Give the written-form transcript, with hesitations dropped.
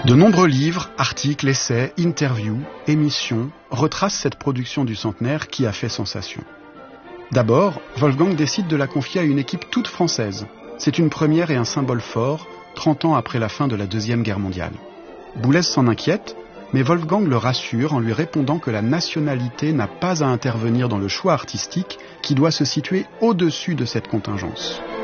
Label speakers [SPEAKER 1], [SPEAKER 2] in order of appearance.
[SPEAKER 1] De nombreux livres, articles, essais, interviews, émissions retracent cette production du centenaire qui a fait sensation. D'abord, Wolfgang décide de la confier à une équipe toute française. C'est une première et un symbole fort, 30 ans après la fin de la Deuxième Guerre mondiale. Boulez s'en inquiète, mais Wolfgang le rassure en lui répondant que la nationalité n'a pas à intervenir dans le choix artistique qui doit se situer au-dessus de cette contingence.